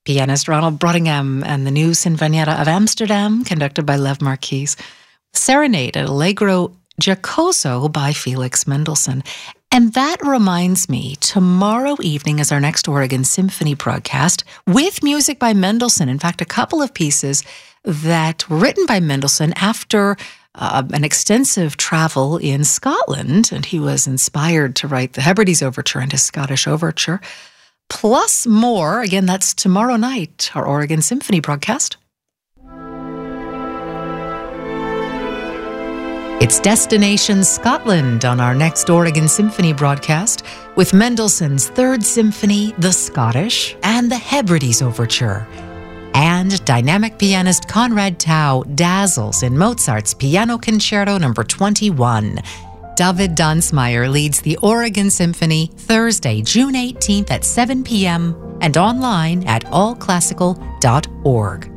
pianist Ronald Brottingham and the new Sinfonietta of Amsterdam, conducted by Lev Marquis. Serenade at Allegro Giocoso by Felix Mendelssohn. And that reminds me, tomorrow evening is our next Oregon Symphony broadcast with music by Mendelssohn. In fact, a couple of pieces that were written by Mendelssohn after an extensive travel in Scotland, and he was inspired to write the Hebrides Overture and his Scottish Overture, plus more. Again, that's tomorrow night, our Oregon Symphony broadcast. It's Destination Scotland on our next Oregon Symphony broadcast with Mendelssohn's Third Symphony, the Scottish, and the Hebrides Overture. And dynamic pianist Conrad Tao dazzles in Mozart's Piano Concerto No. 21. David Dunsmeyer leads the Oregon Symphony Thursday, June 18th at 7 p.m. and online at allclassical.org.